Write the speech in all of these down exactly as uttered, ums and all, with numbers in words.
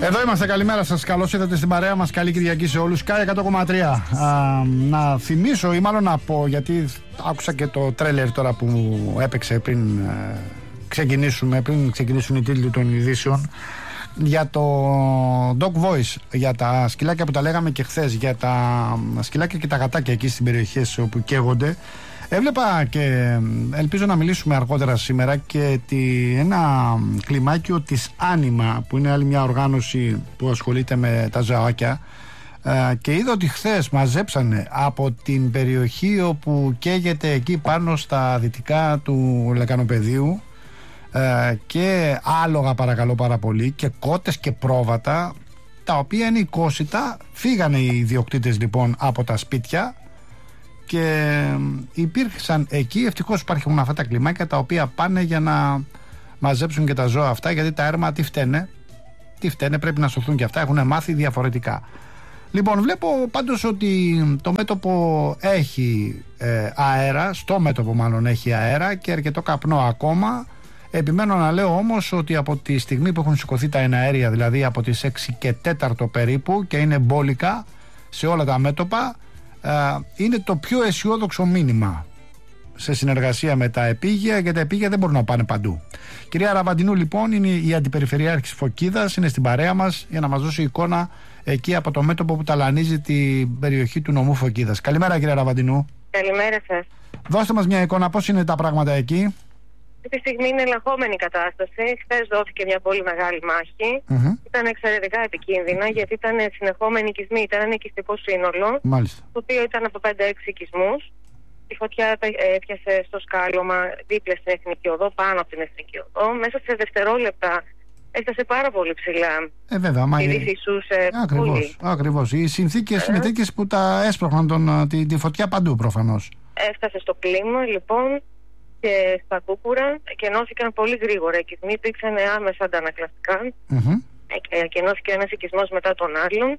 Εδώ είμαστε, καλημέρα σας. Καλώς ήρθατε στην παρέα μας. Καλή Κυριακή σε όλους. Sky εκατό κόμμα τρία. Α, να θυμίσω ή μάλλον να πω, γιατί άκουσα και το τρέλερ τώρα που έπαιξε πριν ε, ξεκινήσουμε, πριν ξεκινήσουν οι τίτλοι των ειδήσεων, για το Dog Voice, για τα σκυλάκια που τα λέγαμε και χθες, για τα σκυλάκια και τα γατάκια εκεί στις περιοχές όπου καίγονται. Έβλεπα και ελπίζω να μιλήσουμε αργότερα σήμερα και τη, ένα κλιμάκιο της Άνιμα, που είναι άλλη μια οργάνωση που ασχολείται με τα ζωάκια, ε, και είδα ότι χθες μαζέψανε από την περιοχή όπου καίγεται εκεί πάνω στα δυτικά του Λεκανοπεδίου ε, και άλογα, παρακαλώ πάρα πολύ, και κότες και πρόβατα, τα οποία είναι οικόσιτα. Φύγανε οι ιδιοκτήτες λοιπόν από τα σπίτια και υπήρξαν εκεί. Ευτυχώς υπάρχουν αυτά τα κλιμάκια τα οποία πάνε για να μαζέψουν και τα ζώα αυτά, γιατί τα έρμα τι φταίνε, τι φταίνε, πρέπει να σωθούν και αυτά, έχουν μάθει διαφορετικά. Λοιπόν, βλέπω πάντως ότι το μέτωπο έχει ε, αέρα, στο μέτωπο μάλλον έχει αέρα και αρκετό καπνό ακόμα. Επιμένω να λέω όμως ότι από τη στιγμή που έχουν σηκωθεί τα εναέρια, δηλαδή από τις έξι και τέταρτο περίπου, και είναι μπόλικα σε όλα τα μέτωπα, είναι το πιο αισιόδοξο μήνυμα σε συνεργασία με τα επίγεια, γιατί τα επίγεια δεν μπορούν να πάνε παντού. Κυρία Ραβαντινού λοιπόν είναι η Αντιπεριφερειάρχης Φωκίδας, είναι στην παρέα μας για να μας δώσει εικόνα εκεί από το μέτωπο που ταλανίζει την περιοχή του νομού Φωκίδας. Καλημέρα κυρία Ραβαντινού. Καλημέρα σας. Δώστε μας μια εικόνα, πώς είναι τα πράγματα εκεί. Αυτή τη στιγμή είναι ελεγχόμενη κατάσταση. Χθες δόθηκε μια πολύ μεγάλη μάχη. Mm-hmm. Ήταν εξαιρετικά επικίνδυνα, γιατί ήταν συνεχόμενοι οικισμοί. Ήταν ένα οικιστικό σύνολο. Μάλιστα. Το οποίο ήταν από πέντε έξι οικισμούς. Η φωτιά έπιασε στο σκάλωμα δίπλα στην Εθνική Οδό, πάνω από την Εθνική Οδό. Μέσα σε δευτερόλεπτα έφτασε πάρα πολύ ψηλά. Ε, βέβαια, μα η φυσούσε ακριβώς, πολύ. Ακριβώς. Οι συνθήκες ε. συνθήκες που τα έσπροχναν τον, τη, τη φωτιά παντού προφανώς. Έφτασε στο κλίμα λοιπόν και στα κούκουρα, εκενώθηκαν πολύ γρήγορα. Οι οικισμοί υπήρξαν άμεσα αντανακλαστικά. Mm-hmm. Εκενώθηκε ένας οικισμός μετά τον άλλον.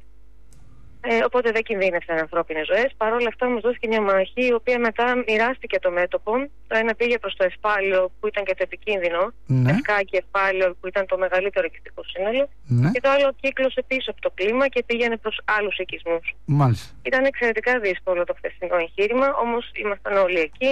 Ε, οπότε δεν κινδύνευσαν ανθρώπινες ζωές. Παρ' όλα αυτά όμως δόθηκε μια μάχη, η οποία μετά μοιράστηκε το μέτωπο. Το ένα πήγε προς το Εσπάλαιο, που ήταν και το επικίνδυνο. Ναι. Εσκάκι Εσπάλαιο, που ήταν το μεγαλύτερο οικιστικό σύνολο. Ναι. Και το άλλο κύκλωσε πίσω από το κλίμα και πήγαινε προς άλλους οικισμούς. Μάλιστα. Ήταν εξαιρετικά δύσκολο το χθεσινό εγχείρημα, όμως ήμασταν όλοι εκεί.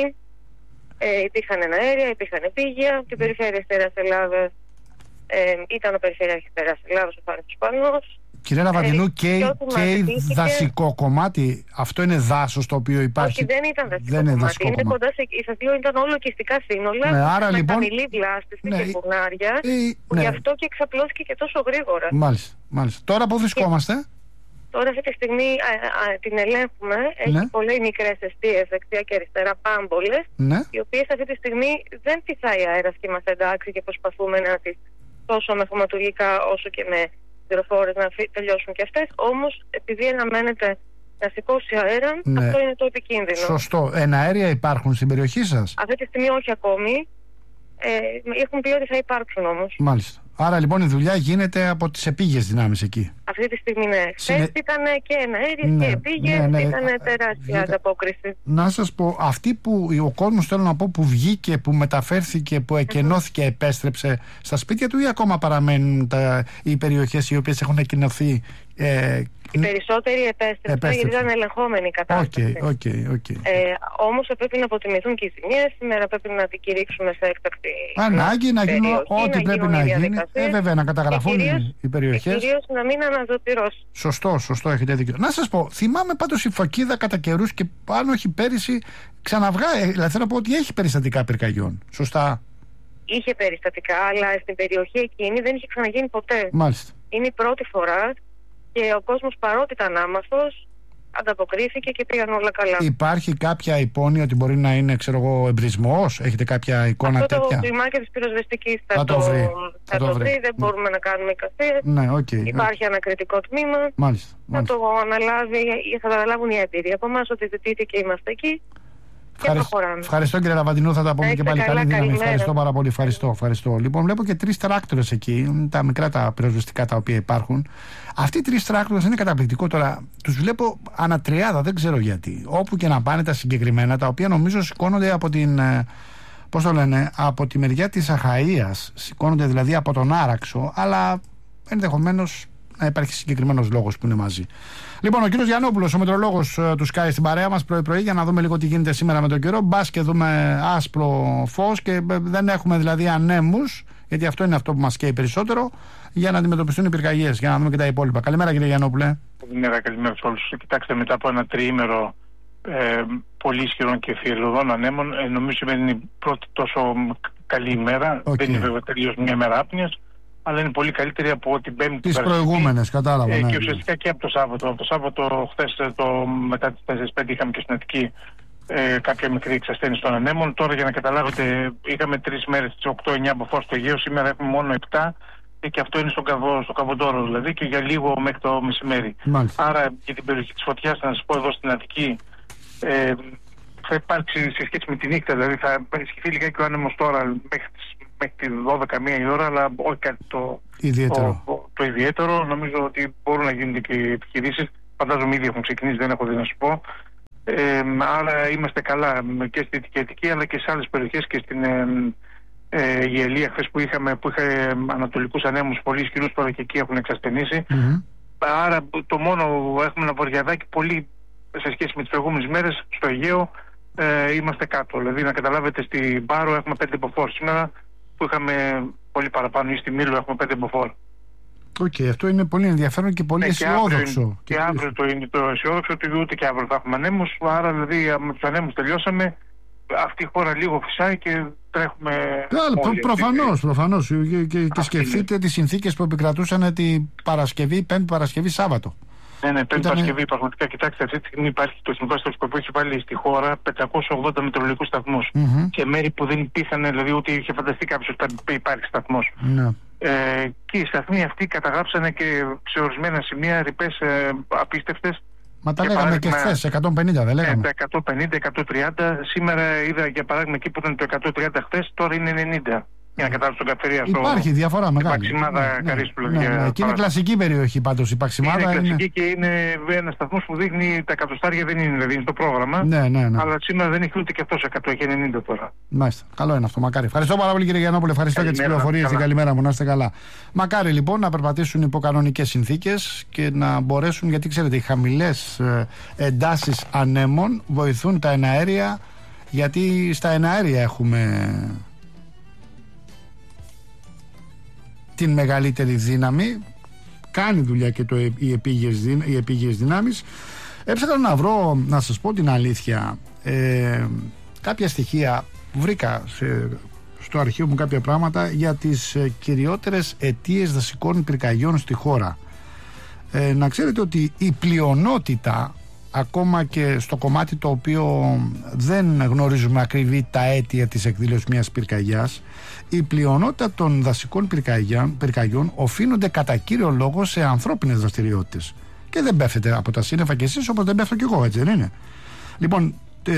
Ε, υπήρχαν εναέρια, υπήρχαν επίγεια. Την περιφέρεια Στερεάς Ελλάδας ε, ήταν ο Περιφερειάρχης Στερεάς Ελλάδας, ο Φάνης Σπανός. Κύριε Ραβαντινού, ε, και, και η δασικό κομμάτι, αυτό είναι δάσος το οποίο υπάρχει? Όχι, δεν ήταν δασικό δεν κομμάτι. Είναι, δασικό είναι κομμάτι. Κοντά σε, σας λέω, ήταν όλο οικιστικά σύνολα. Ναι, άρα με λοιπόν, χαμηλή βλάστηση ναι, και φουρνάρια. Ε, που ναι. Γι' αυτό και εξαπλώθηκε και τόσο γρήγορα. Μάλιστα, μάλιστα. Τώρα πού βρισκόμαστε? Και, τώρα αυτή τη στιγμή α, α, την ελέγχουμε. Έχει ναι. πολλές μικρές εστίες δεξιά και αριστερά, πάμπολες, ναι. οι οποίες αυτή τη στιγμή δεν φυσάει αέρας και είμαστε εντάξει και προσπαθούμε να τις τόσο με χωματουργικά όσο και με υδροφόρες να τελειώσουν και αυτές. Όμως επειδή αναμένεται να σηκώσει αέρα, ναι. αυτό είναι το επικίνδυνο. Σωστό. Εναέρια υπάρχουν στην περιοχή σας? Αυτή τη στιγμή όχι ακόμη. Ε, έχουν πει ότι θα υπάρξουν όμως. Μάλιστα. Άρα λοιπόν η δουλειά γίνεται από τις επίγειες δυνάμεις εκεί. Αυτή τη στιγμή ναι. Συνε... Χθες ήταν και εναέριες ναι, και επίγειες, ναι, ναι. ήταν τεράστια Βγήκα... ανταπόκριση. Να σας πω, αυτοί που ο κόσμος, θέλω να πω, που βγήκε, που μεταφέρθηκε, που εκενώθηκε, επέστρεψε στα σπίτια του, ή ακόμα παραμένουν τα, οι περιοχές οι οποίες έχουν εκενωθεί? Ε, Οι περισσότεροι επέστρεψαν, γιατί ήταν ελεγχόμενη η κατάσταση. Okay, okay, okay. Ε, όμως πρέπει να αποτιμηθούν και οι ζημιές. Σήμερα πρέπει να την κηρύξουμε σε έκτακτη ανάγκη, να γίνει ό,τι να πρέπει να γίνει. Ε, βέβαια, να καταγραφούν κυρίως, οι περιοχές. Κυρίως να μην αναζωτηρώσει. Σωστό, σωστό, έχετε δίκιο. Να σας πω, θυμάμαι πάντως η Φωκίδα κατά καιρούς, και αν όχι πέρυσι, ξαναβγάει. Δηλαδή θέλω να πω ότι έχει περιστατικά πυρκαγιών. Σωστά? Είχε περιστατικά, αλλά στην περιοχή εκείνη δεν είχε ξαναγίνει ποτέ. Μάλιστα. Είναι η πρώτη φορά. Και ο κόσμος, παρότι ήταν άμαθος, ανταποκρίθηκε και πήγαν όλα καλά. Υπάρχει κάποια υπόνοια ότι μπορεί να είναι, ξέρω εγώ, εμπρισμός? Έχετε κάποια εικόνα αυτό τέτοια? Αυτό το κλιμάκια της πυροσβεστικής θα, θα το βρει. Θα, θα το βρει, βρει. Δεν ναι. μπορούμε να κάνουμε εικασίες. Ναι, okay, Υπάρχει okay. ανακριτικό τμήμα. Μάλιστα, θα μάλιστα. το αναλάβει, θα το αναλάβουν οι έμπειροι. Από εμάς ότι ζητείτε και είμαστε εκεί. Ευχαριστώ, ευχαριστώ κύριε Ραβαντινού, θα τα πούμε και πάλι. Καλά, καλή δύναμη. Ευχαριστώ πάρα πολύ. Ευχαριστώ, ευχαριστώ. Λοιπόν, βλέπω και τρεις τράκτορες εκεί, τα μικρά τα πυροσβεστικά τα οποία υπάρχουν. Αυτοί οι τρεις τράκτορες είναι καταπληκτικό. Τώρα τους βλέπω ανατριάδα, δεν ξέρω γιατί. Όπου και να πάνε τα συγκεκριμένα, τα οποία νομίζω σηκώνονται από την. Πώς το λένε, από τη μεριά της Αχαΐας. Σηκώνονται δηλαδή από τον Άραξο, αλλά ενδεχομένως να υπάρχει συγκεκριμένος λόγος που είναι μαζί. Λοιπόν, ο κύριος Γιαννόπουλος, ο μετρολόγος του Sky στην παρέα μας πρωί-πρωί, για να δούμε λίγο τι γίνεται σήμερα με τον καιρό. Μπας και δούμε άσπρο φως και δεν έχουμε δηλαδή ανέμους, γιατί αυτό είναι αυτό που μας καίει περισσότερο, για να αντιμετωπιστούν οι πυρκαγιές, για να δούμε και τα υπόλοιπα. Καλημέρα, κύριε Γιαννόπουλε. Καλημέρα, καλημέρα σε όλους. Κοιτάξτε, μετά από ένα τριήμερο ε, πολύ ισχυρών και θυελλωδών ανέμων, ε, νομίζω είναι η πρώτη τόσο καλή ημέρα. Okay. Δεν είναι βέβαια τελείως μια μέρα άπνοιας, αλλά είναι πολύ καλύτερη από την Πέμπτη. Τις προηγούμενες, κατάλαβα. Ε, ναι, και ουσιαστικά και από το Σάββατο. Από το Σάββατο, χθες, το, μετά τις τέσσερις πέντε, είχαμε και στην Αττική ε, κάποια μικρή εξασθένηση των ανέμων. Τώρα, για να καταλάβετε, είχαμε τρεις μέρες, τις οκτώ εννιά μποφόρ στο Αιγαίο. Σήμερα έχουμε μόνο επτά. Και αυτό είναι στον Καβο, στο Καβοντόρο δηλαδή, και για λίγο μέχρι το μεσημέρι. Μάλιστα. Άρα για την περιοχή της φωτιάς, να σας πω εδώ στην Αττική, ε, θα υπάρξει σε σχέση με τη νύχτα, δηλαδή θα ενισχυθεί λιγάκι ο άνεμος τώρα μέχρι, μέχρι τη δώδεκα μία η ώρα, αλλά όχι κάτι το ιδιαίτερο. Το, το ιδιαίτερο. Νομίζω ότι μπορούν να γίνονται και επιχειρήσεις. Φαντάζομαι ήδη έχουν ξεκινήσει, δεν έχω δει να σου πω. Ε, άρα είμαστε καλά και στη Δυτική Αττική, αλλά και σε άλλες περιοχές και στην ε, ε, Γελία, χθες που είχαμε, που είχε ανατολικούς ανέμους πολύ ισχυρούς, τώρα και εκεί έχουν εξασθενήσει. Mm-hmm. Άρα το μόνο, έχουμε ένα βορειαδάκι πολύ σε σχέση με τις προηγούμενες μέρες στο Αιγαίο. Ε, είμαστε κάτω. Δηλαδή, να καταλάβετε, στην Πάρο έχουμε πέντε μποφόρ σήμερα, που είχαμε πολύ παραπάνω, ή στη Μήλο έχουμε πέντε μποφόρ. Οκ, okay, αυτό είναι πολύ ενδιαφέρον και πολύ ναι, αισιόδοξο. Και, και αύριο το είναι το αισιόδοξο, ότι ούτε και αύριο θα έχουμε ανέμους. Άρα, δηλαδή, με τους ανέμους τελειώσαμε. Αυτή η χώρα λίγο φυσάει και τρέχουμε. Προ, προφανώς, προφανώς. Και, και, και σκεφτείτε τις συνθήκες που επικρατούσαν την Παρασκευή, Πέμπτη Παρασκευή, Σάββατο. Ναι, ναι, Πέμπτη Ήτανε... Παρασκευή, πραγματικά. Κοιτάξτε, αυτή τη στιγμή υπάρχει το Εθνικό Αστυνομικό που έχει βάλει στη χώρα πεντακόσιους ογδόντα μετεωρολογικούς σταθμούς. Mm-hmm. Σε μέρη που δεν υπήρχαν, δηλαδή ούτε είχε φανταστεί κάποιος ότι θα υπάρχει σταθμός. Mm-hmm. Ε, και οι σταθμοί αυτοί καταγράψανε και σε ορισμένα σημεία ρηπές ε, απίστευτες. Μα τα λέγαμε και χθες, εκατόν πενήντα δεν λέγαμε. Ναι, τα εκατόν πενήντα, εκατόν τριάντα. Σήμερα είδα για παράδειγμα εκεί που ήταν το εκατόν τριάντα χθες, τώρα είναι ενενήντα. Για να καταλάβει τον Καφερία. Υπάρχει στο... διαφορά μεγάλη. Η Παξιμάδα, ναι, Καρύσπουλο. Ναι, ναι, ναι. Και είναι κλασική περιοχή πάντως η Παξιμάδα. Είναι κλασική είναι... και είναι ένα σταθμός που δείχνει τα εκατοστάρια, δεν είναι δηλαδή στο πρόγραμμα. Ναι, ναι, ναι. Αλλά σήμερα δεν έχει ούτε και αυτός εκατό, έχει ενενήντα τώρα. Μάλιστα. Καλό είναι αυτό, μακάρι. Ευχαριστώ πάρα πολύ, κύριε Γιαννόπουλε. Ευχαριστώ καλημέρα, για τις πληροφορίες. Την καλημέρα μου, να είστε καλά. Μακάρι λοιπόν να περπατήσουν υπό κανονικές συνθήκες και να μπορέσουν, γιατί ξέρετε, οι χαμηλές εντάσεις ανέμων βοηθούν τα εναέρια, γιατί στα εναέρια έχουμε την μεγαλύτερη δύναμη. Κάνει δουλειά και το, οι, επίγειες, οι επίγειες δυνάμεις. Έψαχνα να βρω, να σας πω την αλήθεια, ε, κάποια στοιχεία που βρήκα σε, στο αρχείο μου, κάποια πράγματα για τις ε, κυριότερες αιτίες δασικών πυρκαγιών στη χώρα. Ε, να ξέρετε ότι η πλειονότητα, ακόμα και στο κομμάτι το οποίο δεν γνωρίζουμε ακριβή τα αίτια της εκδήλωσης μιας πυρκαγιάς, η πλειονότητα των δασικών πυρκαγιών, πυρκαγιών οφείλονται κατά κύριο λόγο σε ανθρώπινες δραστηριότητες. Και δεν πέφτετε από τα σύννεφα κι εσείς, όπως δεν πέφτω κι εγώ, έτσι δεν είναι? Λοιπόν,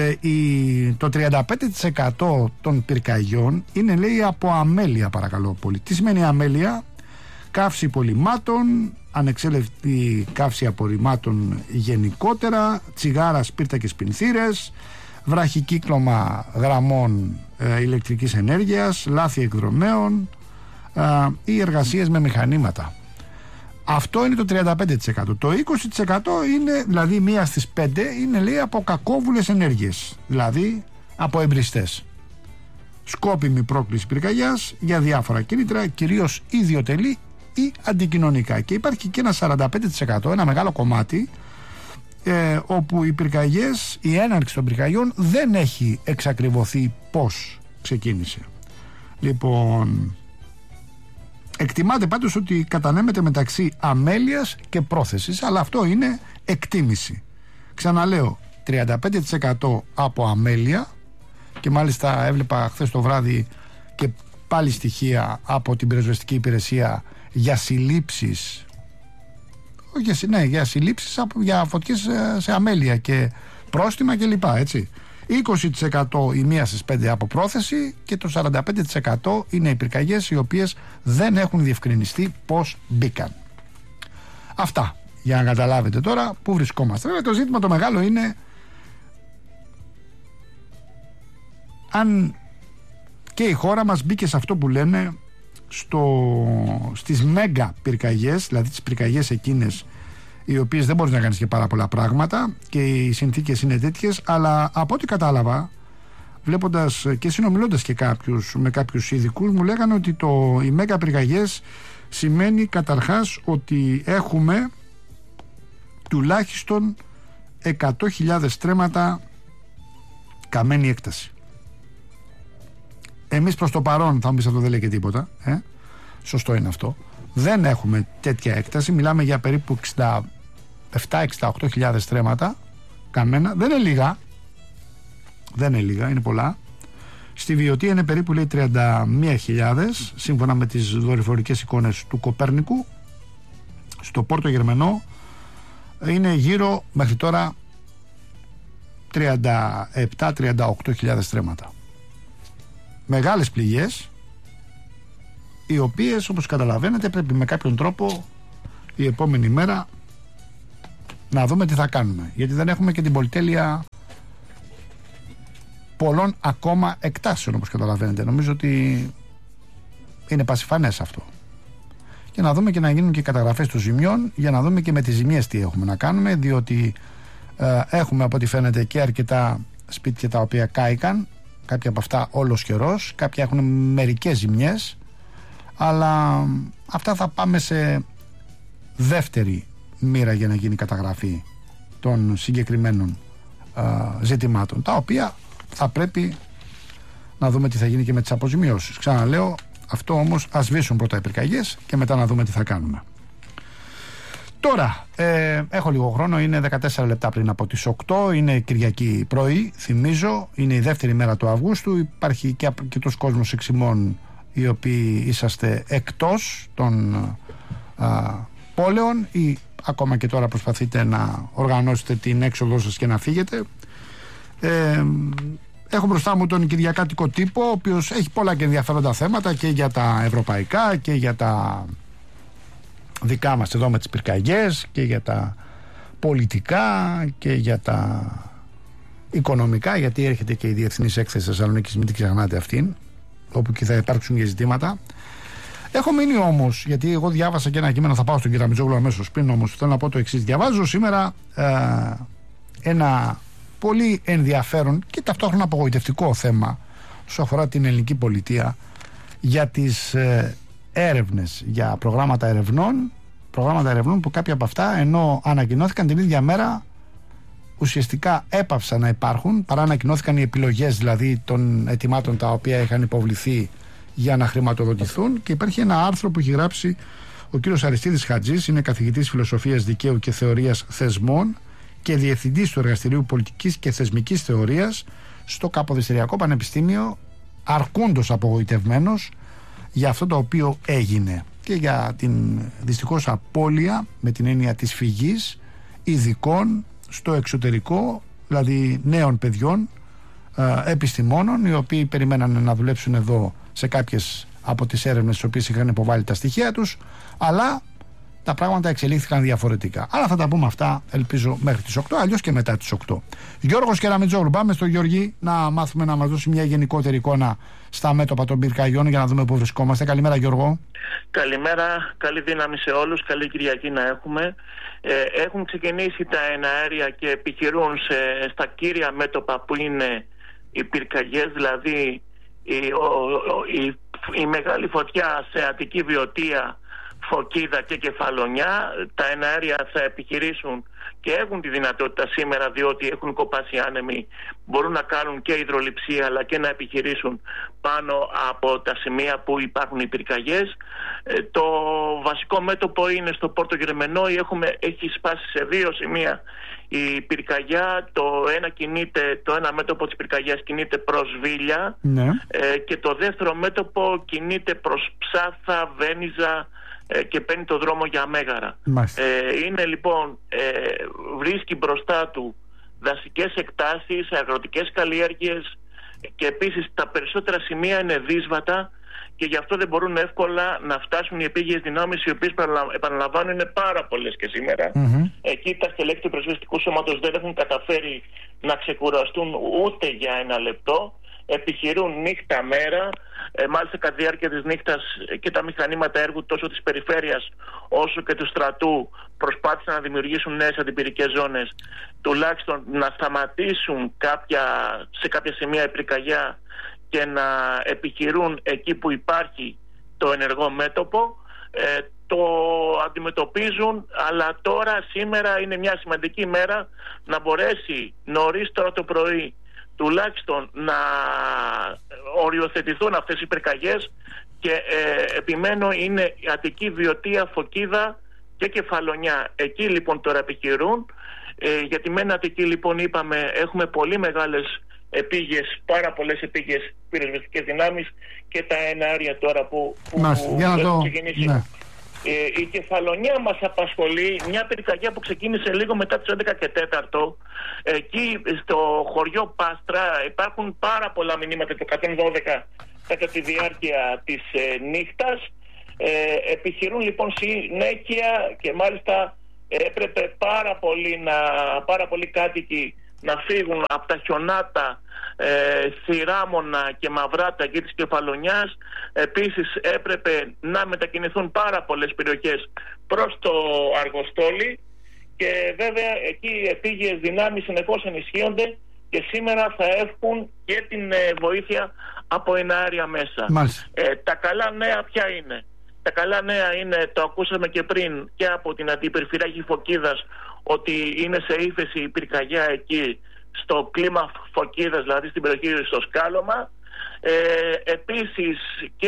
το τριάντα πέντε τοις εκατό των πυρκαγιών είναι, λέει, από αμέλεια, παρακαλώ πολύ. Τι σημαίνει αμέλεια? Καύση υπολειμμάτων, ανεξέλεκτη καύση απορριμμάτων γενικότερα, τσιγάρα, σπίρτα και σπινθήρες, βραχικύκλωμα γραμμών ε, ηλεκτρικής ενέργειας, λάθη εκδρομέων ε, ή εργασίες με μηχανήματα. Αυτό είναι το τριάντα πέντε τοις εκατό. Το είκοσι τοις εκατό είναι, δηλαδή μία στις πέντε, είναι, λέει, από κακόβουλες ενέργειες, δηλαδή από εμπριστές. Σκόπιμη πρόκληση πυρκαγιάς για διάφορα κίνητρα, κυρίως ιδιωτελή ή αντικοινωνικά. Και υπάρχει και ένα σαράντα πέντε τοις εκατό, ένα μεγάλο κομμάτι, ε, όπου οι πυρκαγιές, η έναρξη των πυρκαγιών δεν έχει εξακριβωθεί πώς ξεκίνησε. Λοιπόν, εκτιμάται πάντως ότι κατανέμεται μεταξύ αμέλειας και πρόθεσης, αλλά αυτό είναι εκτίμηση. Ξαναλέω, τριάντα πέντε τοις εκατό από αμέλεια, και μάλιστα έβλεπα χθες το βράδυ και πάλι στοιχεία από την πυροσβεστική υπηρεσία για συλλήψεις, όχι, ναι, για συλλήψεις για φωτιές σε αμέλεια και πρόστιμα κλπ, έτσι. είκοσι τοις εκατό η μία στις πέντε από πρόθεση και το σαράντα πέντε τοις εκατό είναι οι πυρκαγιές οι οποίες δεν έχουν διευκρινιστεί πώς μπήκαν. Αυτά για να καταλάβετε τώρα πού βρισκόμαστε. Βέβαια, το ζήτημα το μεγάλο είναι αν και η χώρα μας μπήκε σε αυτό που λένε στο, στις μέγα πυρκαγιές, δηλαδή τις πυρκαγιές εκείνες οι οποίες δεν μπορείς να κάνεις και πάρα πολλά πράγματα και οι συνθήκες είναι τέτοιες, αλλά από ό,τι κατάλαβα, βλέποντας και συνομιλώντας και κάποιους, με κάποιους ειδικούς, μου λέγανε ότι το, οι μέγα πυρκαγιές σημαίνει καταρχάς ότι έχουμε τουλάχιστον εκατό χιλιάδες στρέμματα καμένη έκταση. Εμείς προς το παρόν, θα μου πεις αυτό δεν λέει και τίποτα, ε? Σωστό είναι αυτό, δεν έχουμε τέτοια έκταση. Μιλάμε για περίπου εξήντα επτά με εξήντα οκτώ χιλιάδες στρέμματα καμένα. Δεν είναι λίγα, δεν είναι λίγα, είναι πολλά. Στη Βιωτία είναι περίπου, λέει, τριάντα μία χιλιάδες σύμφωνα με τις δορυφορικές εικόνες του Κοπέρνικου. Στο Πόρτο Γερμενό είναι γύρω μέχρι τώρα τριάντα επτά με τριάντα οκτώ χιλιάδες στρέμματα. Μεγάλες πληγές, οι οποίες, όπως καταλαβαίνετε, πρέπει με κάποιον τρόπο η επόμενη μέρα να δούμε τι θα κάνουμε, γιατί δεν έχουμε και την πολυτέλεια πολλών ακόμα εκτάσεων, όπως καταλαβαίνετε. Νομίζω ότι είναι πασιφανές αυτό. Και να δούμε και να γίνουν και καταγραφές των ζημιών, για να δούμε και με τις ζημιές τι έχουμε να κάνουμε, διότι ε, έχουμε από ό,τι φαίνεται και αρκετά σπίτια τα οποία κάηκαν, κάποια από αυτά όλος καιρός, κάποια έχουν μερικές ζημιές, αλλά αυτά θα πάμε σε δεύτερη μοίρα για να γίνει καταγραφή των συγκεκριμένων ε, ζητημάτων, τα οποία θα πρέπει να δούμε τι θα γίνει και με τις αποζημιώσεις. Ξαναλέω, αυτό όμως ας σβήσουν πρώτα οι πυρκαγιές και μετά να δούμε τι θα κάνουμε. Τώρα, ε, έχω λίγο χρόνο, είναι δεκατέσσερα λεπτά πριν από τις οκτώ, είναι Κυριακή πρωί, θυμίζω, είναι η δεύτερη μέρα του Αυγούστου, υπάρχει και αρκετός κόσμος εξ ημών οι οποίοι είσαστε εκτός των α, πόλεων ή ακόμα και τώρα προσπαθείτε να οργανώσετε την έξοδό σας και να φύγετε. Ε, έχω μπροστά μου τον Κυριακάτικο Τύπο, ο οποίος έχει πολλά και ενδιαφέροντα θέματα και για τα ευρωπαϊκά και για τα δικά μας εδώ με τις πυρκαγιές και για τα πολιτικά και για τα οικονομικά, γιατί έρχεται και η Διεθνής Έκθεση Θεσσαλονίκης, μην την ξεχνάτε αυτήν, όπου και θα υπάρξουν και ζητήματα. Έχω μείνει όμως, γιατί εγώ διάβασα και ένα κείμενο, θα πάω στον κύριο Μητζόγλου αμέσως πριν, όμως θέλω να πω το εξής. Διαβάζω σήμερα ε, ένα πολύ ενδιαφέρον και ταυτόχρονα απογοητευτικό θέμα όσον αφορά την ελληνική πολιτεία για τις ε, έρευνες, για προγράμματα ερευνών, προγράμματα ερευνών που κάποια από αυτά, ενώ ανακοινώθηκαν την ίδια μέρα, ουσιαστικά έπαυσαν να υπάρχουν, παρά ανακοινώθηκαν οι επιλογές δηλαδή των αιτημάτων τα οποία είχαν υποβληθεί για να χρηματοδοτηθούν. Και υπάρχει ένα άρθρο που έχει γράψει ο κύριος Αριστίδης Χατζής, είναι καθηγητής φιλοσοφίας δικαίου και θεωρίας θεσμών και διευθυντής του Εργαστηρίου Πολιτικής και Θεσμικής Θεωρίας στο Καποδιστριακό Πανεπιστήμιο, αρκούντος απογοητευμένος για αυτό το οποίο έγινε και για την δυστυχώς απώλεια, με την έννοια της φυγής, ειδικών στο εξωτερικό, δηλαδή νέων παιδιών, ε, επιστημόνων, οι οποίοι περιμέναν να δουλέψουν εδώ σε κάποιες από τις έρευνες στις οποίες είχαν υποβάλει τα στοιχεία τους, αλλά τα πράγματα εξελίχθηκαν διαφορετικά. Αλλά θα τα πούμε αυτά, ελπίζω, μέχρι τις οκτώ, αλλιώς και μετά τις οκτώ. Γιώργος Κεραμιτζόγλου, πάμε στο Γιώργη να μάθουμε να μας δώσει μια γενικότερη εικόνα στα μέτωπα των πυρκαγιών για να δούμε πού βρισκόμαστε. Καλημέρα, Γιώργο. Καλημέρα, καλή δύναμη σε όλους, καλή Κυριακή να έχουμε. Ε, έχουν ξεκινήσει τα εναέρια και επιχειρούν σε, στα κύρια μέτωπα που είναι οι πυρκαγιές, δηλαδή η, ο, ο, η, η μεγάλη φωτιά σε Αττική Βιωτία, Φωκίδα και Κεφαλονιά. Τα εναέρια θα επιχειρήσουν και έχουν τη δυνατότητα σήμερα, διότι έχουν κοπάσει άνεμοι, μπορούν να κάνουν και υδρολειψία αλλά και να επιχειρήσουν πάνω από τα σημεία που υπάρχουν οι πυρκαγιές. Ε, το βασικό μέτωπο είναι στο Πόρτο Γερμενό. Έχουμε, έχει σπάσει σε δύο σημεία η πυρκαγιά. Το ένα, κινείται, το ένα μέτωπο της πυρκαγιάς κινείται προς Βίλια, ναι. ε, και το δεύτερο μέτωπο κινείται προς Ψάθα, Βένιζα και παίρνει το δρόμο για Μέγαρα. Ε, είναι λοιπόν, ε, βρίσκει μπροστά του δασικές εκτάσεις, αγροτικές καλλιέργειες και επίσης τα περισσότερα σημεία είναι δύσβατα και γι' αυτό δεν μπορούν εύκολα να φτάσουν οι επίγειες δυνάμεις, οι οποίες, επαναλαμβάνω, είναι πάρα πολλές και σήμερα. Mm-hmm. Εκεί τα στελέχη του Πυροσβεστικού Σώματος δεν έχουν καταφέρει να ξεκουραστούν ούτε για ένα λεπτό. επιχειρούν νύχτα μέρα. Ε, μάλιστα κατά τη διάρκεια της νύχτας και τα μηχανήματα έργου τόσο της περιφέρειας όσο και του στρατού προσπάθησαν να δημιουργήσουν νέες αντιπυρικές ζώνες, τουλάχιστον να σταματήσουν κάποια, σε κάποια σημεία η πυρκαγιά και να επιχειρούν εκεί που υπάρχει το ενεργό μέτωπο. Ε, το αντιμετωπίζουν, αλλά τώρα σήμερα είναι μια σημαντική μέρα να μπορέσει νωρίς τώρα το πρωί τουλάχιστον να οριοθετηθούν αυτές οι πυρκαγιές και ε, επιμένω είναι η Αττική, Βιωτία, Φωκίδα και Κεφαλονιά. Εκεί λοιπόν τώρα επιχειρούν. Ε, για τη μένα Αττική λοιπόν είπαμε έχουμε πολύ μεγάλες επίγειες, πάρα πολλές επίγειες πυροσβεστικές δυνάμεις και τα εναέρια τώρα που, που, που για να το... ξεκινήσει. Ναι. Ε, η Κεφαλονιά μας απασχολεί, μια πυρκαγιά που ξεκίνησε λίγο μετά τις έντεκα και τέσσερα. Εκεί στο χωριό Πάστρα υπάρχουν πάρα πολλά μηνύματα του εκατόν δώδεκα κατά τη διάρκεια της ε, νύχτας. Ε, επιχειρούν λοιπόν συνέχεια και μάλιστα έπρεπε πάρα πολύ, να, πάρα πολύ κάτοικοι να φύγουν από τα χιονάτα ε, Θηράμονα και Μαυράτα εκεί της Κεφαλονιάς. Επίσης έπρεπε να μετακινηθούν πάρα πολλές περιοχές προς το Αργοστόλι και βέβαια εκεί οι επίγειες δυνάμεις συνεχώς ενισχύονται και σήμερα θα έχουν και την ε, βοήθεια από εναέρια μέσα. Ε, τα καλά νέα ποια είναι? Τα καλά νέα είναι, το ακούσαμε και πριν και από την Αντιπεριφερειακή Φωκίδας, ότι είναι σε ύφεση η πυρκαγιά εκεί στο κλίμα Φωκίδας, δηλαδή στην περιοχή στο Σκάλωμα. Ε, επίσης και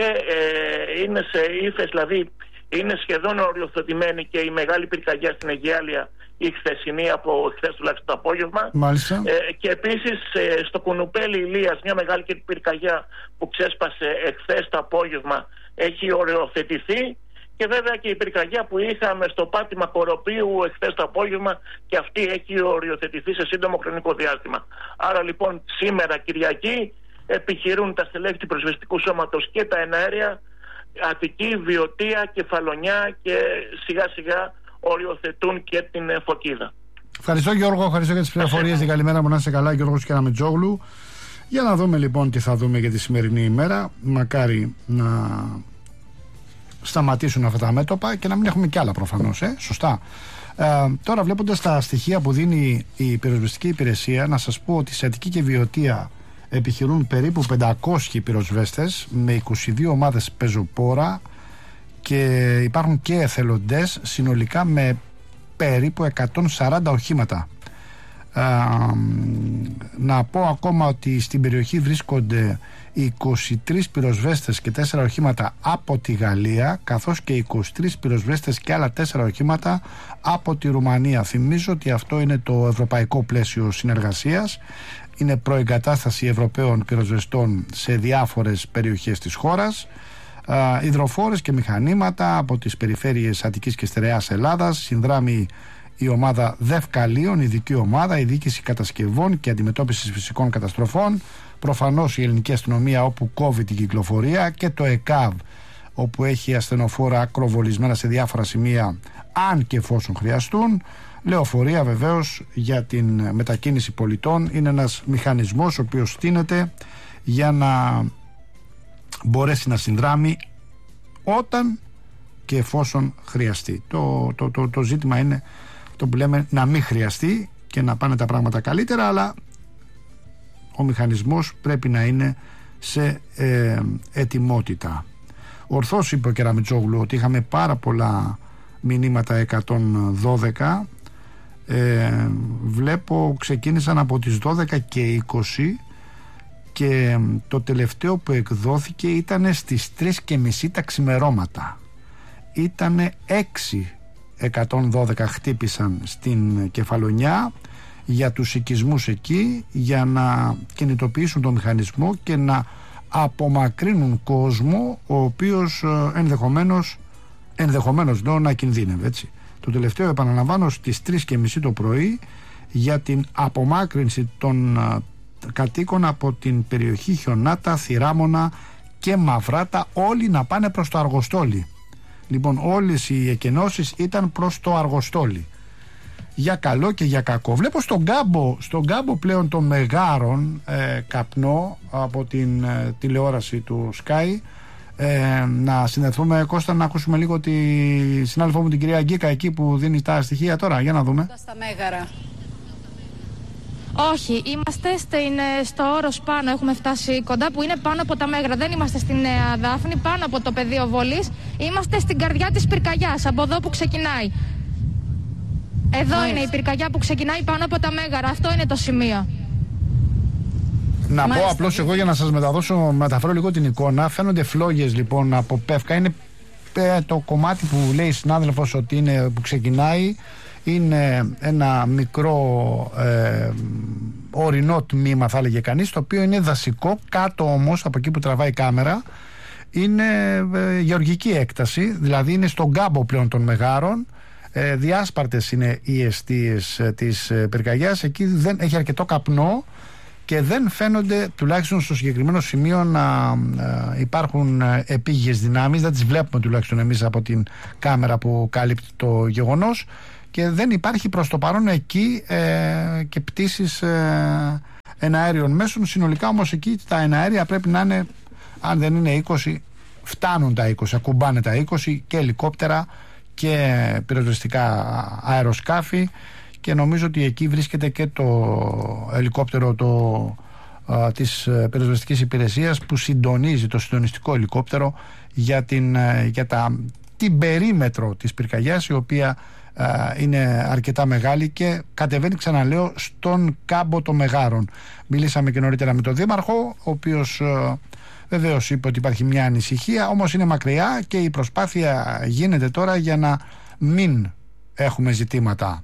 ε, είναι σε ύφεση, δηλαδή είναι σχεδόν οριοθετημένη και η μεγάλη πυρκαγιά στην Αιγιάλεια η χθεσινή, από χθες τουλάχιστον το απόγευμα. Ε, και επίσης ε, στο Κουνουπέλι Ηλίας μια μεγάλη πυρκαγιά που ξέσπασε εχθές το απόγευμα έχει οριοθετηθεί. Και βέβαια και η πυρκαγιά που είχαμε στο πάτημα Κοροπίου εχθές το απόγευμα και αυτή έχει οριοθετηθεί σε σύντομο χρονικό διάστημα. Άρα λοιπόν σήμερα Κυριακή επιχειρούν τα στελέχη του πυροσβεστικού σώματος και τα εναέρια, Αττική, Βιωτία, Κεφαλονιά και σιγά σιγά οριοθετούν και την Φωκίδα. Ευχαριστώ Γιώργο, ευχαριστώ για τις πληροφορίες. Την καλημέρα μου, να είσαι καλά, Γιώργος Κεραμετζόγλου. Για να δούμε λοιπόν τι θα δούμε για τη σημερινή ημέρα. Μακάρι να σταματήσουν αυτά τα μέτωπα και να μην έχουμε κι άλλα προφανώς, ε, σωστά. Ε, τώρα βλέποντας τα στοιχεία που δίνει η πυροσβεστική υπηρεσία, να σας πω ότι σε Αττική και Βιωτία επιχειρούν περίπου πεντακόσιοι πυροσβέστες με είκοσι δύο ομάδες πεζοπόρα και υπάρχουν και εθελοντές συνολικά με περίπου εκατόν σαράντα οχήματα. Ε, να πω ακόμα ότι στην περιοχή βρίσκονται είκοσι τρεις πυροσβέστες και τέσσερα οχήματα από τη Γαλλία, καθώς και είκοσι τρεις πυροσβέστες και άλλα τέσσερα οχήματα από τη Ρουμανία. Θυμίζω ότι αυτό είναι το ευρωπαϊκό πλαίσιο συνεργασίας. Είναι προεγκατάσταση Ευρωπαίων πυροσβεστών σε διάφορες περιοχές της χώρας. Α, υδροφόρες και μηχανήματα από τις περιφέρειες Αττικής και Στερεάς Ελλάδας. Συνδράμει η ομάδα Δευκαλίων, ειδική ομάδα, η διοίκηση κατασκευών και αντιμετώπισης φυσικών καταστροφών. Προφανώς η ελληνική αστυνομία όπου κόβει την κυκλοφορία και το ΕΚΑΒ όπου έχει ασθενοφόρα ακροβολισμένα σε διάφορα σημεία αν και εφόσον χρειαστούν. Λεωφορεία βεβαίως για την μετακίνηση πολιτών, είναι ένας μηχανισμός ο οποίος στείνεται για να μπορέσει να συνδράμει όταν και εφόσον χρειαστεί. Το, το, το, το ζήτημα είναι το που λέμε να μην χρειαστεί και να πάνε τα πράγματα καλύτερα, αλλά ο μηχανισμός πρέπει να είναι σε ε, ετοιμότητα. Ορθώς είπε ο Κεραμετζόγλου ότι είχαμε πάρα πολλά μηνύματα εκατόν δώδεκα. Ε, βλέπω ξεκίνησαν από τις δώδεκα και είκοσι και το τελευταίο που εκδόθηκε ήταν στις τρεις και μισή τα ξημερώματα. Ήτανε έξι εκατόν δώδεκα χτύπησαν στην Κεφαλονιά για τους οικισμούς εκεί, για να κινητοποιήσουν τον μηχανισμό και να απομακρύνουν κόσμο ο οποίος ενδεχομένως ενδεχομένως λέω να κινδύνευε, έτσι. Το τελευταίο επαναλαμβάνω στις τρεις και μισή το πρωί για την απομάκρυνση των κατοίκων από την περιοχή Χιονάτα, Θηράμονα και Μαυράτα, όλοι να πάνε προς το Αργοστόλι. Λοιπόν, όλες οι εκενώσεις ήταν προς το Αργοστόλι. για καλό και για κακό. Βλέπω στον κάμπο, στον κάμπο πλέον των Μεγάρων ε, καπνό από την ε, τηλεόραση του Sky. Ε, να συνδεθούμε, Κώστα, να ακούσουμε λίγο τη συνάδελφό μου την κυρία Γκίκα εκεί που δίνει τα στοιχεία τώρα. Για να δούμε. Στα Μέγαρα. Όχι, είμαστε στην, στο Όρος πάνω, έχουμε φτάσει κοντά που είναι πάνω από τα Μέγαρα. Δεν είμαστε στη Νέα Δάφνη, πάνω από το πεδίο βολής. Είμαστε στην καρδιά της πυρκαγιάς, από εδώ που ξεκινάει. Εδώ Μάλιστα. είναι η πυρκαγιά που ξεκινάει πάνω από τα Μέγαρα. Αυτό είναι το σημείο. Να Μάλιστα. πω απλώς εγώ για να σας μεταδώσω, μεταφέρω λίγο την εικόνα. Φαίνονται φλόγες λοιπόν από πεύκα. Είναι ε, το κομμάτι που λέει η συνάδελφος ότι είναι που ξεκινάει. Είναι ένα μικρό ε, ορεινό τμήμα, θα έλεγε κανείς, το οποίο είναι δασικό. Κάτω όμως, από εκεί που τραβάει η κάμερα, είναι ε, γεωργική έκταση. Δηλαδή είναι στον κάμπο πλέον των Μεγάρων. Ε, διάσπαρτες είναι οι εστίες ε, της ε, πυρκαγιάς. Εκεί δεν έχει αρκετό καπνό και δεν φαίνονται, τουλάχιστον στο συγκεκριμένο σημείο, να ε, υπάρχουν ε, επίγειες δυνάμεις. Δεν τις βλέπουμε τουλάχιστον εμείς από την κάμερα που κάλυπτει το γεγονός. Και δεν υπάρχει προς το παρόν εκεί ε, και πτήσεις ε, εναέριων μέσων. Συνολικά όμως εκεί τα εναέρια πρέπει να είναι, αν δεν είναι είκοσι, φτάνουν τα είκοσι, ακουμπάνε τα είκοσι, και ελικόπτερα και πυροσβεστικά αεροσκάφη, και νομίζω ότι εκεί βρίσκεται και το ελικόπτερο το, α, της πυροσβεστικής υπηρεσίας που συντονίζει, το συντονιστικό ελικόπτερο για την, για τα, την περίμετρο της πυρκαγιάς, η οποία είναι αρκετά μεγάλη και κατεβαίνει, ξαναλέω, στον κάμπο των Μεγάρων. Μιλήσαμε και νωρίτερα με τον Δήμαρχο, ο οποίος βεβαίως είπε ότι υπάρχει μια ανησυχία, όμως είναι μακριά και η προσπάθεια γίνεται τώρα για να μην έχουμε ζητήματα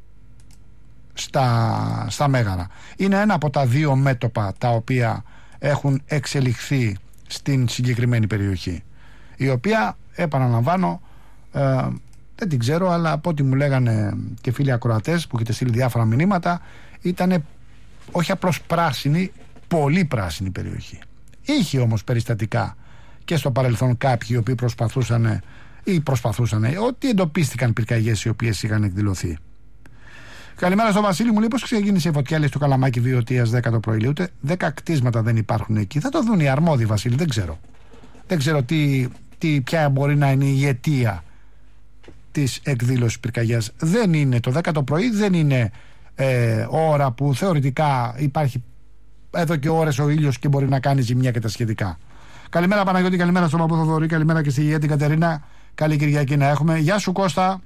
στα, στα Μέγαρα. Είναι ένα από τα δύο μέτωπα τα οποία έχουν εξελιχθεί στην συγκεκριμένη περιοχή, η οποία, επαναλαμβάνω, ε, δεν την ξέρω, αλλά από ό,τι μου λέγανε και φίλοι ακροατές που έχετε στείλει διάφορα μηνύματα, ήταν όχι απλώς πράσινη, πολύ πράσινη περιοχή. Είχε όμως περιστατικά και στο παρελθόν κάποιοι οι οποίοι προσπαθούσαν ή προσπαθούσαν, ότι εντοπίστηκαν πυρκαγιές οι οποίες είχαν εκδηλωθεί. Καλημέρα στο Βασίλη, μου λέει πώς ξεκίνησε η φωτιά, λέει, στο Καλαμάκι Βιωτίας δέκα το πρωί. Λέει, ούτε δέκα κτίσματα δεν υπάρχουν εκεί. Θα το δουν οι αρμόδιοι, Βασίλη, δεν ξέρω. Δεν ξέρω τι, τι, ποια μπορεί να είναι η αιτία της εκδήλωσης πυρκαγιάς. Δεν είναι το δέκα το πρωί, δεν είναι ε, ώρα που θεωρητικά υπάρχει εδώ και ώρες ο ήλιος και μπορεί να κάνει ζημιά και τα σχετικά. Καλημέρα Παναγιώτη, καλημέρα στον Παππού Θοδωρή, καλημέρα και στη Γεια την Κατερίνα. Καλή Κυριακή να έχουμε. Γεια σου Κώστα.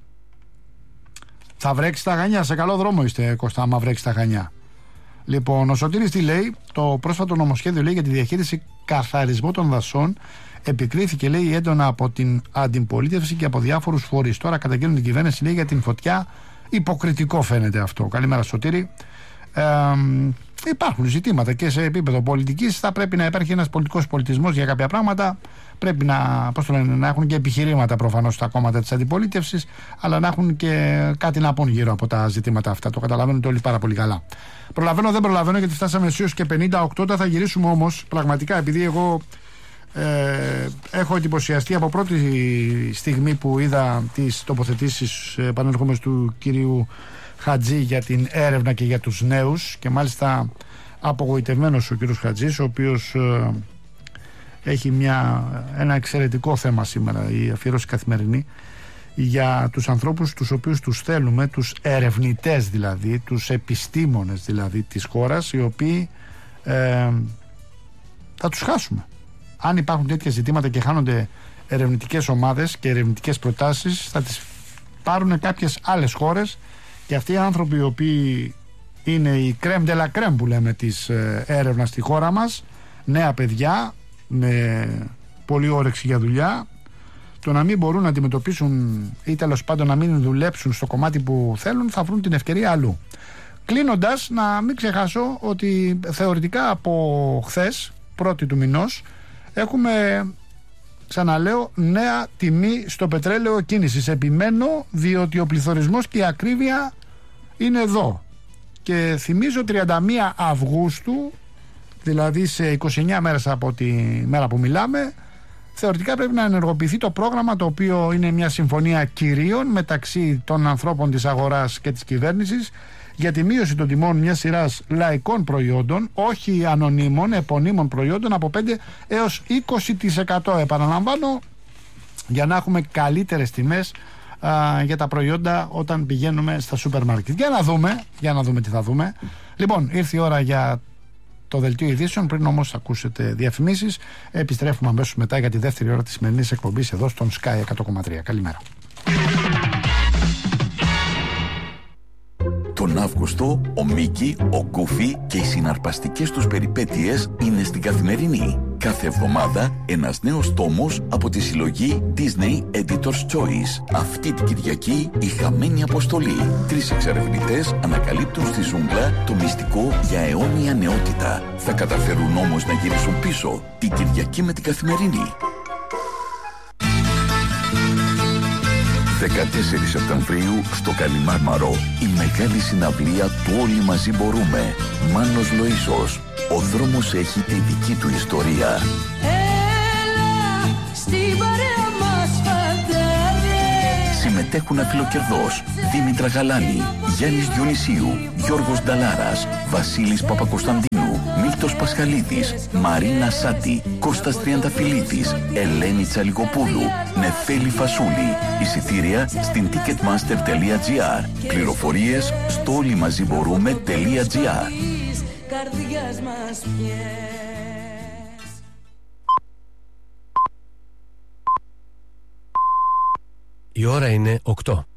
Θα βρέξει τα Χανιά. Σε καλό δρόμο είστε, Κώστα, άμα βρέξει τα Χανιά. Λοιπόν, ο Σωτήρης τι λέει? Το πρόσφατο νομοσχέδιο, λέει, για τη διαχείριση καθαρισμού των δασών επικρίθηκε, λέει, έντονα από την αντιπολίτευση και από διάφορους φορείς. Τώρα καταγγέλνουν την κυβέρνηση, λέει, για την φωτιά. Υποκριτικό φαίνεται αυτό. Καλημέρα Σωτήρη. Ε, υπάρχουν ζητήματα και σε επίπεδο πολιτικής. Θα πρέπει να υπάρχει ένας πολιτικός πολιτισμός για κάποια πράγματα. Πρέπει να, πώς το λένε, να έχουν και επιχειρήματα προφανώς τα κόμματα της αντιπολίτευσης, αλλά να έχουν και κάτι να πούν γύρω από τα ζητήματα αυτά. Το καταλαβαίνουν όλοι πάρα πολύ καλά. Προλαβαίνω, δεν προλαβαίνω, γιατί φτάσαμε αισίως και πενήντα οκτώ. Θα γυρίσουμε όμως πραγματικά, επειδή εγώ ε, έχω εντυπωσιαστεί από πρώτη στιγμή που είδα τις τοποθετήσεις, επανέρχομαι, του κυρίου Χατζή για την έρευνα και για τους νέους, και μάλιστα απογοητευμένος ο κύριος Χατζής, ο οποίος ε, έχει μια, ένα εξαιρετικό θέμα σήμερα, η αφιέρωση καθημερινή, για τους ανθρώπους τους οποίους τους θέλουμε, τους ερευνητές δηλαδή, τους επιστήμονες δηλαδή της χώρας, οι οποίοι ε, θα τους χάσουμε. Αν υπάρχουν τέτοια ζητήματα και χάνονται ερευνητικές ομάδες και ερευνητικές προτάσεις, θα τις πάρουν κάποιες άλλες χώρες, και αυτοί οι άνθρωποι οι οποίοι είναι η crème de la crème που λέμε της ε, έρευνας στη χώρα μας, νέα παιδιά με πολλή όρεξη για δουλειά, το να μην μπορούν να αντιμετωπίσουν ή τέλος πάντων να μην δουλέψουν στο κομμάτι που θέλουν, θα βρουν την ευκαιρία αλλού. Κλείνοντας, να μην ξεχάσω ότι θεωρητικά από χθες, πρώτη του μηνός, έχουμε, ξαναλέω, νέα τιμή στο πετρέλαιο κίνησης. Επιμένω, διότι ο πληθωρισμός και η ακρίβεια είναι εδώ. Και θυμίζω τριάντα μία Αυγούστου, δηλαδή σε είκοσι εννέα μέρες από τη μέρα που μιλάμε, θεωρητικά πρέπει να ενεργοποιηθεί το πρόγραμμα, το οποίο είναι μια συμφωνία κυρίων μεταξύ των ανθρώπων της αγοράς και της κυβέρνησης, για τη μείωση των τιμών μιας σειράς λαϊκών προϊόντων, όχι ανωνύμων, επωνύμων προϊόντων, από πέντε έως είκοσι τοις εκατό. Επαναλαμβάνω, για να έχουμε καλύτερες τιμές α, για τα προϊόντα όταν πηγαίνουμε στα σούπερ μάρκετ. Για να δούμε, για να δούμε τι θα δούμε. Λοιπόν, ήρθε η ώρα για το δελτίο ειδήσεων. Πριν όμως ακούσετε διαφημίσεις, επιστρέφουμε αμέσως μετά για τη δεύτερη ώρα της σημερινής εκπομπής εδώ στον Sky εκατό κόμμα τρία. Καλημέρα. Τον Αύγουστο, ο Μίκη, ο Γκούφι και οι συναρπαστικές τους περιπέτειες είναι στην Καθημερινή. Κάθε εβδομάδα ένας νέος τόμος από τη συλλογή Disney Editor's Choice. Αυτή την Κυριακή η χαμένη αποστολή. Τρεις εξερευνητές ανακαλύπτουν στη ζούγκλα το μυστικό για αιώνια νεότητα. Θα καταφέρουν όμως να γυρίσουν πίσω την Κυριακή με την Καθημερινή. δεκατέσσερις Σεπτεμβρίου στο Καλιμάρμαρο η μεγάλη συναυλία του Όλοι Μαζί Μπορούμε. Μάνος Λοΐσος. Ο δρόμος έχει τη δική του ιστορία. Έλα στην παρέα μας φαντάρε. Συμμετέχουν Αφιλοκερδός, Δήμητρα Γαλάνη, Γιάννης Διονυσίου, Γιώργος Νταλάρας, Βασίλης Παπακοσταντίνου, Μίλτος Πασχαλίδης, Μαρίνα Σάτη, Κώστας Τριανταφυλλίδης, Ελένη Τσαλικοπούλου, Νεφέλη Φασούλη. Εισιτήρια στην ticketmaster τελεία gr. Πληροφορίες στο όλοιμαζιμπορούμε τελεία gr. Η ώρα είναι οκτώ.